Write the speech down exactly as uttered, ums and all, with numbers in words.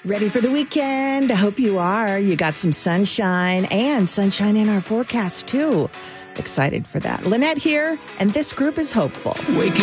Ready for the weekend? I hope you are. You got some sunshine and sunshine in our forecast, too. Excited for that. Lynette here, and this group is hopeful. Waking